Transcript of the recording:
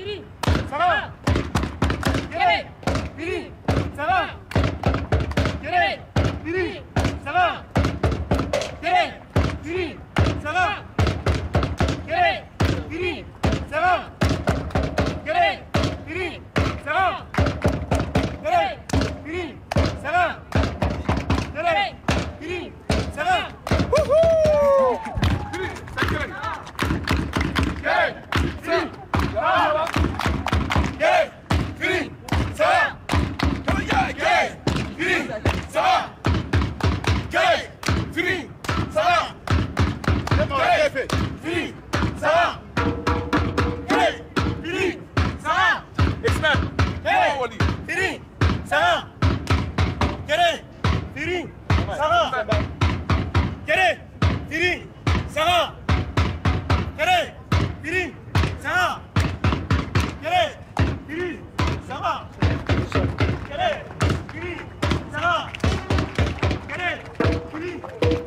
ça va. Fini, ça va. Fini, ça va. Fini, ça va. Fini, ça va. Fini, ça va. Fini, ça va. Fini, ça va. Wouhou! Fini, ça va. Fini, ça va. Fini, ça va. Fini, ça va. Fini, ça va. Fini, ça va. Expert. Fini, ça va. Fini, ça va. Fini, ça va. Fini, ça va. Fini, ça va. Fini, ça va. Fini,